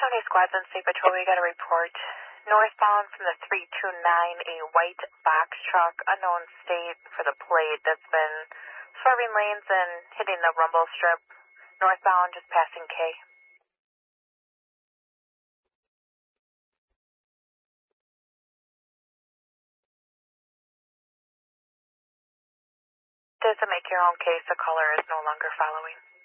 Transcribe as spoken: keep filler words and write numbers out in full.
twenty squads on State Patrol, we got a report. Northbound from the three two nine, a white box truck, unknown state for the plate, that's been swerving lanes and hitting the rumble strip. Northbound, just passing K. Doesn't make your own case, the caller is no longer following.